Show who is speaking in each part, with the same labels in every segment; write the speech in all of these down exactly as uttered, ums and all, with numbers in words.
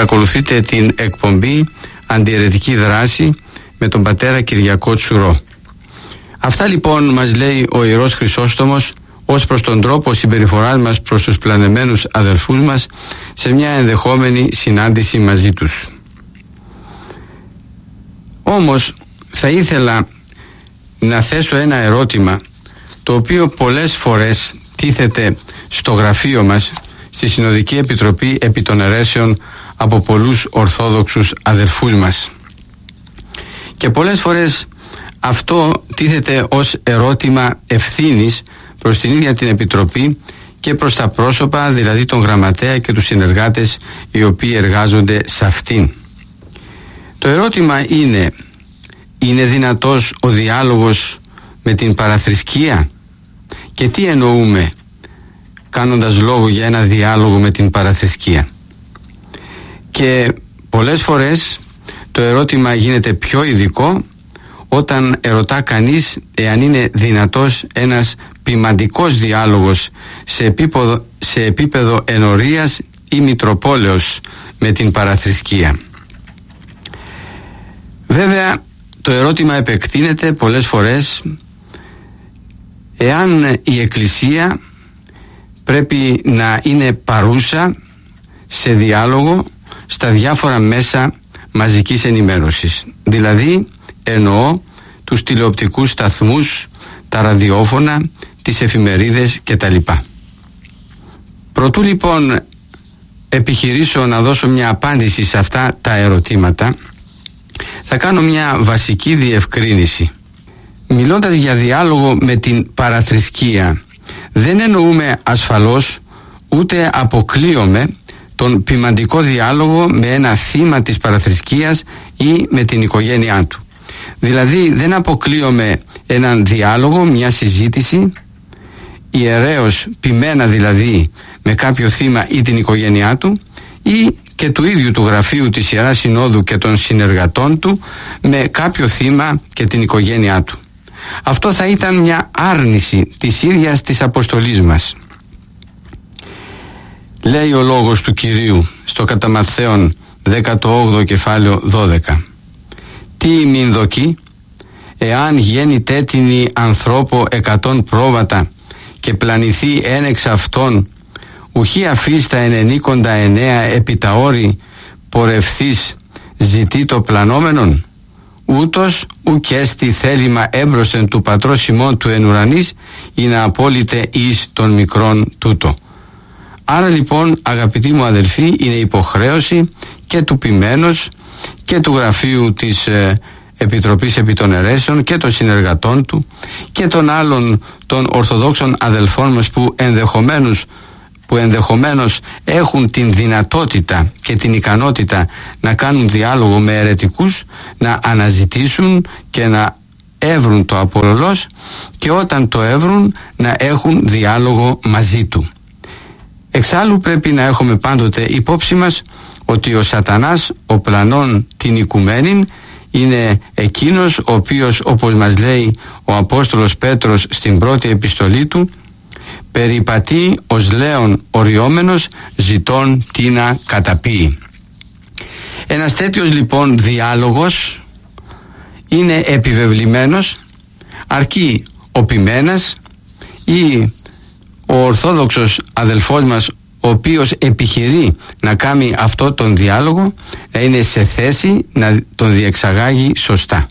Speaker 1: Παρακολουθείτε την εκπομπή Αντιαιρετική Δράση με τον πατέρα Κυριακό Τσουρό. Αυτά λοιπόν μας λέει ο Ιερός Χρυσόστομος ως προς τον τρόπο συμπεριφοράς μας προς τους πλανεμένους αδελφούς μας σε μια ενδεχόμενη συνάντηση μαζί τους. Όμως θα ήθελα να θέσω ένα ερώτημα το οποίο πολλές φορές τίθεται στο γραφείο μας στη Συνοδική Επιτροπή επί των Αιρέσεων από πολλούς Ορθόδοξους αδελφούς μας. Και πολλές φορές αυτό τίθεται ως ερώτημα ευθύνης προς την ίδια την Επιτροπή και προς τα πρόσωπα, δηλαδή τον γραμματέα και τους συνεργάτες οι οποίοι εργάζονται σε αυτήν. Το ερώτημα είναι, είναι δυνατός ο διάλογος με την παραθρησκεία? Και τι εννοούμε κάνοντας λόγο για ένα διάλογο με την παραθρησκεία? Και πολλές φορές το ερώτημα γίνεται πιο ειδικό όταν ερωτά κανείς εάν είναι δυνατός ένας ποιμαντικός διάλογος σε επίπεδο, σε επίπεδο ενορίας ή μητροπόλεως με την παραθρησκεία. Βέβαια το ερώτημα επεκτείνεται πολλές φορές εάν η Εκκλησία πρέπει να είναι παρούσα σε διάλογο στα διάφορα μέσα μαζικής ενημέρωσης. Δηλαδή εννοώ τους τηλεοπτικούς σταθμούς, τα ραδιόφωνα, τις εφημερίδες κτλ. Προτού λοιπόν επιχειρήσω να δώσω μια απάντηση σε αυτά τα ερωτήματα, θα κάνω μια βασική διευκρίνηση. Μιλώντας για διάλογο με την παραθρησκεία, δεν εννοούμε ασφαλώς ούτε αποκλείομαι τον ποιμαντικό διάλογο με ένα θύμα της παραθρησκείας ή με την οικογένειά του. Δηλαδή δεν αποκλείομαι έναν διάλογο, μια συζήτηση ιερέως ποιμένα δηλαδή με κάποιο θύμα ή την οικογένειά του, ή και του ίδιου του γραφείου της Ιεράς Συνόδου και των συνεργατών του με κάποιο θύμα και την οικογένειά του. Αυτό θα ήταν μια άρνηση της ίδιας της αποστολής μας. Λέει ο λόγος του Κυρίου στο κατά Ματθαίον δέκατο όγδοο κεφάλαιο δώδεκα. Τι ημίν δοκεί, εάν γέννη τέτοινη ανθρώπο εκατόν πρόβατα και πλανηθεί εν εξ αυτών, ουχή αφίστα ενενίκοντα εννέα επί τα όρη πορευθείς ζητεί το πλανόμενον, ούτως ουκέστη θέλημα έμπροσθεν του πατρός ημών του εν ουρανής ή να απόλυτε εις των μικρών τούτο. Άρα λοιπόν αγαπητοί μου αδελφοί, είναι υποχρέωση και του ποιμένος και του γραφείου της ε, Επιτροπής επί των Αιρέσεων και των συνεργατών του και των άλλων των Ορθοδόξων αδελφών μας που ενδεχομένως, που ενδεχομένως έχουν την δυνατότητα και την ικανότητα να κάνουν διάλογο με αιρετικούς, να αναζητήσουν και να έβρουν το απολωλός και όταν το έβρουν να έχουν διάλογο μαζί του. Εξάλλου πρέπει να έχουμε πάντοτε υπόψη μας ότι ο σατανάς, ο πλανών την οικουμένην, είναι εκείνος ο οποίος, όπως μας λέει ο Απόστολος Πέτρος στην πρώτη επιστολή του, περιπατεί ως λέον οριόμενος ζητών τι να καταπίει. Ένας τέτοιος λοιπόν διάλογος είναι επιβεβλημένος αρκεί ο ποιμένας ή ο Ορθόδοξος αδελφός μας ο οποίος επιχειρεί να κάνει αυτό τον διάλογο να είναι σε θέση να τον διεξαγάγει σωστά.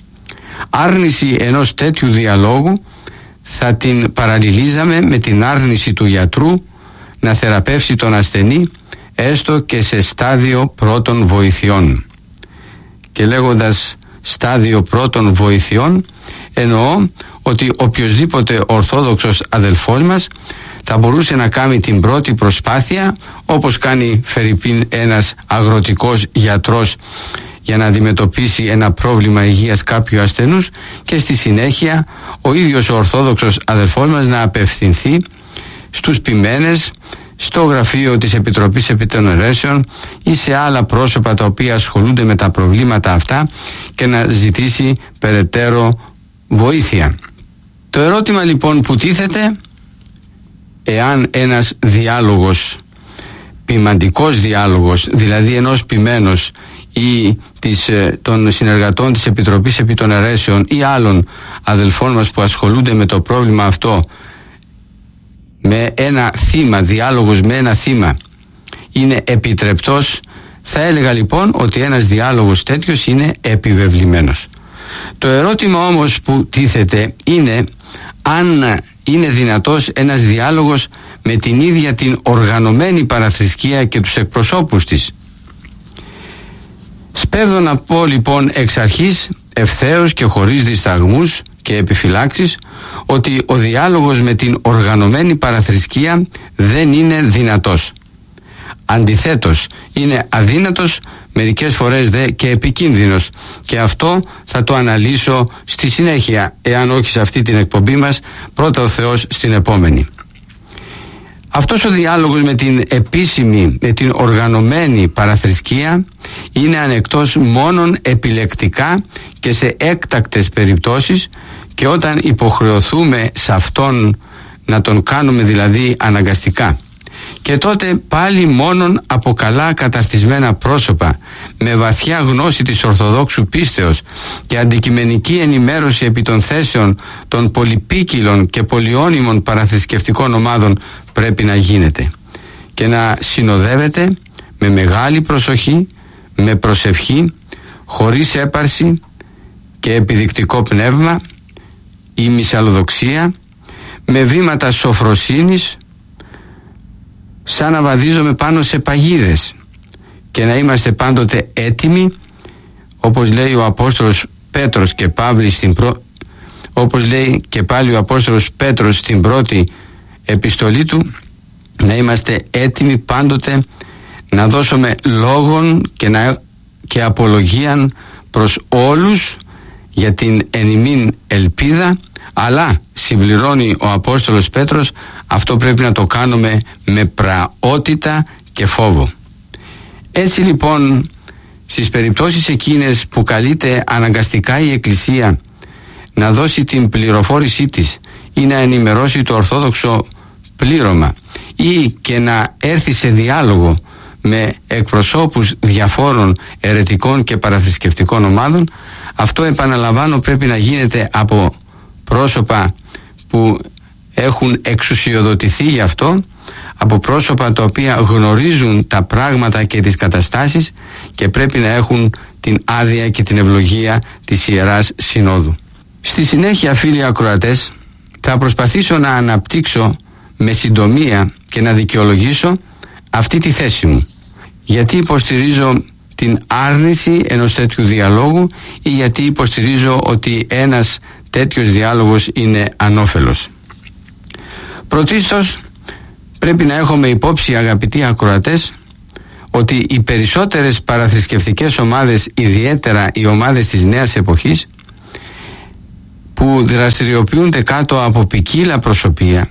Speaker 1: Άρνηση ενός τέτοιου διαλόγου θα την παραλληλίζαμε με την άρνηση του γιατρού να θεραπεύσει τον ασθενή έστω και σε στάδιο πρώτων βοηθειών. Και λέγοντας στάδιο πρώτων βοηθειών εννοώ ότι οποιοσδήποτε Ορθόδοξος αδελφός μας θα μπορούσε να κάνει την πρώτη προσπάθεια όπως κάνει φερειπίν ένας αγροτικός γιατρός για να αντιμετωπίσει ένα πρόβλημα υγείας κάποιου ασθενούς και στη συνέχεια ο ίδιος ο Ορθόδοξος αδελφός μας να απευθυνθεί στους ποιμένες, στο γραφείο της Επιτροπής επί των Αιρέσεων ή σε άλλα πρόσωπα τα οποία ασχολούνται με τα προβλήματα αυτά και να ζητήσει περαιτέρω βοήθεια. Το ερώτημα λοιπόν που τίθεται, εάν ένας διάλογος ποιμαντικός διάλογος, δηλαδή ενός ποιμένος ή της, των συνεργατών της Επιτροπής επί των Αιρέσεων ή άλλων αδελφών μας που ασχολούνται με το πρόβλημα αυτό, με ένα θύμα, διάλογος με ένα θύμα, είναι επιτρεπτός, θα έλεγα λοιπόν ότι ένας διάλογος τέτοιος είναι επιβεβλημένος. Το ερώτημα όμως που τίθεται είναι αν είναι δυνατός ένας διάλογος με την ίδια την οργανωμένη παραθρησκεία και τους εκπροσώπους της. Σπέβδω να πω λοιπόν εξ αρχής, ευθέως και χωρίς δισταγμούς και επιφυλάξεις, ότι ο διάλογος με την οργανωμένη παραθρησκεία δεν είναι δυνατός. Αντιθέτως, είναι αδύνατος, μερικές φορές δε και επικίνδυνος, και αυτό θα το αναλύσω στη συνέχεια, εάν όχι σε αυτή την εκπομπή μας, πρώτα ο Θεός στην επόμενη. Αυτός ο διάλογος με την επίσημη, με την οργανωμένη παραθρησκεία είναι ανεκτός μόνον επιλεκτικά και σε έκτακτες περιπτώσεις, και όταν υποχρεωθούμε σε αυτόν να τον κάνουμε δηλαδή αναγκαστικά. Και τότε πάλι μόνον από καλά καταρτισμένα πρόσωπα με βαθιά γνώση της Ορθοδόξου πίστεως και αντικειμενική ενημέρωση επί των θέσεων των πολυπίκυλων και πολυώνυμων παραθρησκευτικών ομάδων πρέπει να γίνεται, και να συνοδεύεται με μεγάλη προσοχή, με προσευχή, χωρίς έπαρση και επιδεικτικό πνεύμα ή μυσαλλοδοξία, με βήματα σοφροσύνης, σαν να βαδίζουμε πάνω σε παγίδες, και να είμαστε πάντοτε έτοιμοι, όπως λέει ο Απόστολος Πέτρος και Παύλης στην προ... όπως λέει και πάλι ο Απόστολος Πέτρος στην πρώτη επιστολή του, να είμαστε έτοιμοι πάντοτε να δώσουμε λόγον και, να... και απολογίαν προς όλους για την εν ημίν ελπίδα, αλλά συμπληρώνει ο Απόστολος Πέτρος, αυτό πρέπει να το κάνουμε με πραότητα και φόβο. Έτσι λοιπόν, στις περιπτώσεις εκείνες που καλείται αναγκαστικά η Εκκλησία να δώσει την πληροφόρησή της ή να ενημερώσει το ορθόδοξο πλήρωμα ή και να έρθει σε διάλογο με εκπροσώπους διαφόρων αιρετικών και παραθρησκευτικών ομάδων, αυτό, επαναλαμβάνω, πρέπει να γίνεται από πρόσωπα που έχουν εξουσιοδοτηθεί γι' αυτό, από πρόσωπα τα οποία γνωρίζουν τα πράγματα και τις καταστάσεις και πρέπει να έχουν την άδεια και την ευλογία της Ιεράς Συνόδου. Στη συνέχεια, φίλοι ακροατές, θα προσπαθήσω να αναπτύξω με συντομία και να δικαιολογήσω αυτή τη θέση μου, γιατί υποστηρίζω την άρνηση ενός τέτοιου διαλόγου ή γιατί υποστηρίζω ότι ένας τέτοιος διάλογος είναι ανώφελος. Πρωτίστως, πρέπει να έχουμε υπόψη, αγαπητοί ακροατές, ότι οι περισσότερες παραθρησκευτικές ομάδες, ιδιαίτερα οι ομάδες της νέας εποχής, που δραστηριοποιούνται κάτω από ποικίλα προσωπία,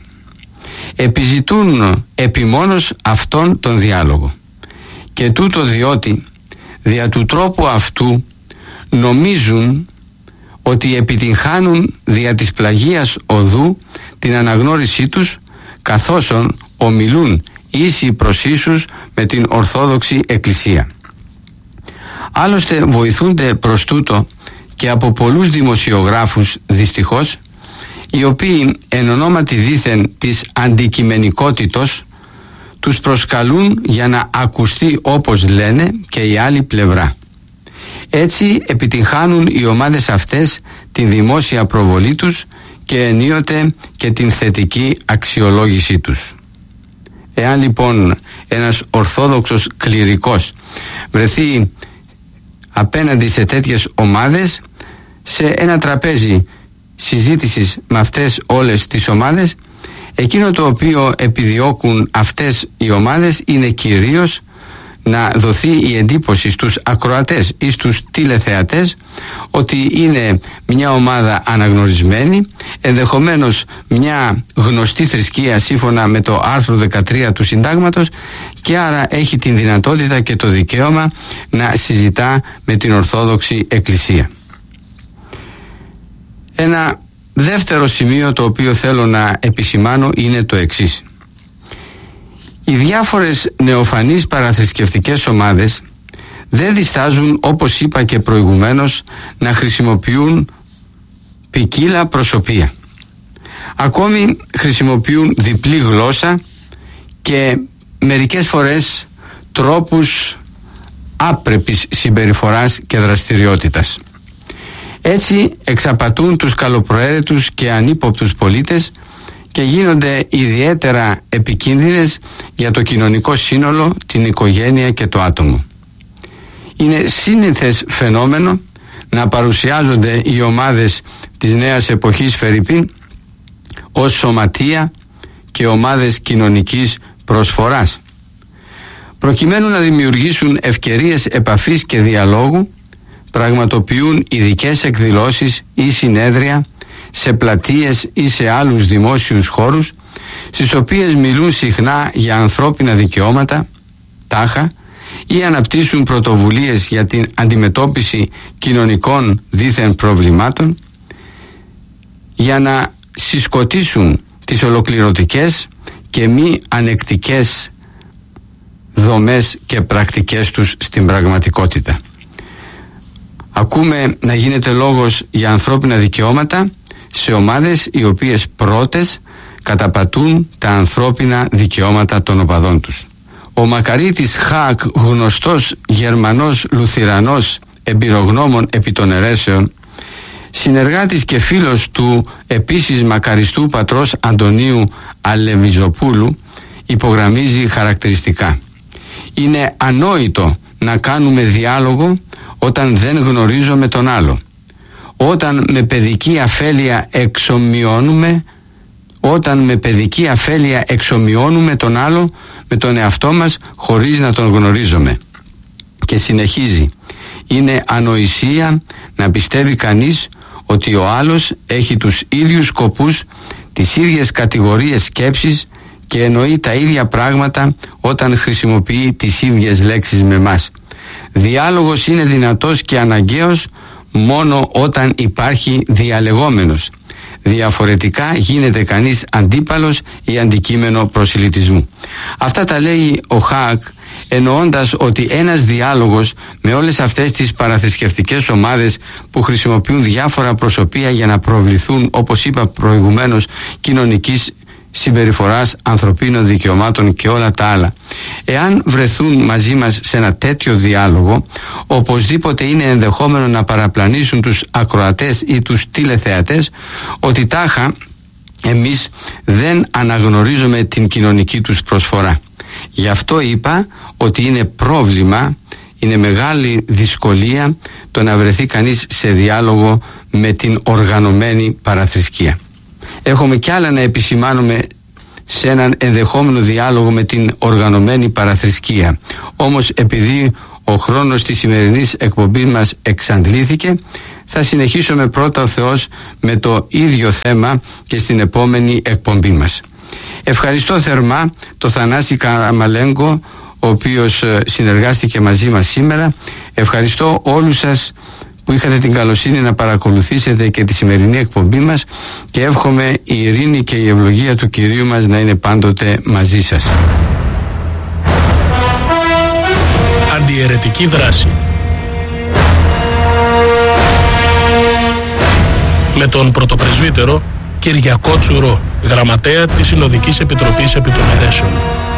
Speaker 1: επιζητούν επιμόνως αυτόν τον διάλογο. Και τούτο διότι δια του τρόπου αυτού νομίζουν ότι επιτυγχάνουν δια της πλαγίας οδού την αναγνώρισή τους, καθόσον ομιλούν ίσοι προς ίσους με την Ορθόδοξη Εκκλησία. Άλλωστε βοηθούνται προς τούτο και από πολλούς δημοσιογράφους, δυστυχώς, οι οποίοι εν ονόματι δήθεν της αντικειμενικότητος τους προσκαλούν για να ακουστεί, όπως λένε, και η άλλη πλευρά. Έτσι επιτυγχάνουν οι ομάδες αυτές την δημόσια προβολή τους και ενίοτε και την θετική αξιολόγησή τους. Εάν λοιπόν ένας ορθόδοξος κληρικός βρεθεί απέναντι σε τέτοιες ομάδες, σε ένα τραπέζι συζήτησης με αυτές όλες τις ομάδες, εκείνο το οποίο επιδιώκουν αυτές οι ομάδες είναι κυρίως να δοθεί η εντύπωση στους ακροατές ή στους τηλεθεατές ότι είναι μια ομάδα αναγνωρισμένη, ενδεχομένως μια γνωστή θρησκεία σύμφωνα με το άρθρο δεκατρία του Συντάγματος, και άρα έχει την δυνατότητα και το δικαίωμα να συζητά με την Ορθόδοξη Εκκλησία. Ένα δεύτερο σημείο το οποίο θέλω να επισημάνω είναι το εξής. Οι διάφορες νεοφανείς παραθρησκευτικές ομάδες δεν διστάζουν, όπως είπα και προηγουμένως, να χρησιμοποιούν ποικίλα προσωπία. Ακόμη χρησιμοποιούν διπλή γλώσσα και μερικές φορές τρόπους άπρεπης συμπεριφοράς και δραστηριότητας. Έτσι εξαπατούν τους καλοπροαίρετους και ανύποπτους πολίτες και γίνονται ιδιαίτερα επικίνδυνες για το κοινωνικό σύνολο, την οικογένεια και το άτομο. Είναι σύνηθες φαινόμενο να παρουσιάζονται οι ομάδες της νέας εποχής φερρυπίν ως σωματεία και ομάδες κοινωνικής προσφοράς. Προκειμένου να δημιουργήσουν ευκαιρίες επαφής και διαλόγου, πραγματοποιούν ειδικές εκδηλώσεις ή συνέδρια σε πλατείες ή σε άλλους δημόσιους χώρους, στις οποίες μιλούν συχνά για ανθρώπινα δικαιώματα, τάχα, ή αναπτύσσουν πρωτοβουλίες για την αντιμετώπιση κοινωνικών δίθεν προβλημάτων, για να συσκοτήσουν τις ολοκληρωτικές και μη ανεκτικές δομές και πρακτικές τους στην πραγματικότητα. Ακούμε να γίνεται λόγος για ανθρώπινα δικαιώματα σε ομάδες οι οποίες πρώτες καταπατούν τα ανθρώπινα δικαιώματα των οπαδών τους. Ο Μακαρίτης Χακ, γνωστός Γερμανός Λουθυρανός εμπειρογνώμων επί των αιρέσεων, συνεργάτης και φίλος του επίσης μακαριστού πατρός Αντωνίου Αλεβιζοπούλου, υπογραμμίζει χαρακτηριστικά: είναι ανόητο να κάνουμε διάλογο όταν δεν γνωρίζουμε τον άλλο, όταν με παιδική αφέλεια εξομοιώνουμε όταν με παιδική αφέλεια εξομοιώνουμε τον άλλο με τον εαυτό μας χωρίς να τον γνωρίζουμε. Και συνεχίζει: είναι ανοησία να πιστεύει κανείς ότι ο άλλος έχει τους ίδιους σκοπούς, τις ίδιες κατηγορίες σκέψης και εννοεί τα ίδια πράγματα όταν χρησιμοποιεί τις ίδιες λέξεις με μας. Διάλογος είναι δυνατός και αναγκαίος μόνο όταν υπάρχει διαλεγόμενος. Διαφορετικά γίνεται κανείς αντίπαλος ή αντικείμενο προσιλητισμού. Αυτά τα λέει ο Χακ, εννοώντας ότι ένας διάλογος με όλες αυτές τις παραθρησκευτικές ομάδες που χρησιμοποιούν διάφορα προσωπία για να προβληθούν, όπως είπα προηγουμένως, κοινωνικής συμπεριφοράς, ανθρωπίνων δικαιωμάτων και όλα τα άλλα, εάν βρεθούν μαζί μας σε ένα τέτοιο διάλογο, οπωσδήποτε είναι ενδεχόμενο να παραπλανήσουν τους ακροατές ή τους τηλεθεατές ότι τάχα εμείς δεν αναγνωρίζουμε την κοινωνική τους προσφορά. Γι' αυτό είπα ότι είναι πρόβλημα, είναι μεγάλη δυσκολία το να βρεθεί κανείς σε διάλογο με την οργανωμένη παραθρησκεία. Έχουμε κι άλλα να επισημάνουμε σε έναν ενδεχόμενο διάλογο με την οργανωμένη παραθρησκεία. Όμως επειδή ο χρόνος της σημερινής εκπομπής μας εξαντλήθηκε, θα συνεχίσουμε πρώτα ο Θεός με το ίδιο θέμα και στην επόμενη εκπομπή μας. Ευχαριστώ θερμά το Θανάση Καραμαλέγκο, ο οποίος συνεργάστηκε μαζί μας σήμερα. Ευχαριστώ όλους σας που είχατε την καλοσύνη να παρακολουθήσετε και τη σημερινή εκπομπή μας και εύχομαι η ειρήνη και η ευλογία του Κυρίου μας να είναι πάντοτε μαζί σας.
Speaker 2: Αντιαιρετική δράση με τον πρωτοπρεσβύτερο Κυριακό Τσουρό, γραμματέα της Συνοδικής Επιτροπής επί των Αιρέσεων.